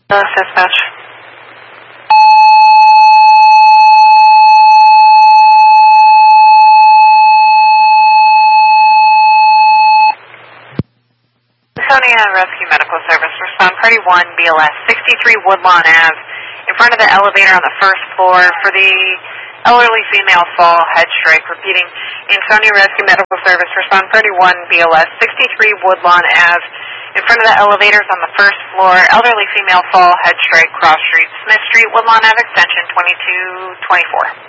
Dispatch. Sonia Rescue Medical Service, respond party 1, BLS, 63 Woodlawn Ave, in front of the elevator on the first floor for the elderly female fall head strike. Repeating, Sonia Rescue Medical Service, respond party 1, BLS, 63 Woodlawn Ave, in front of the elevators on the first floor, elderly female fall head strike, cross street, Smith Street, Woodlawn Ave, extension 2224.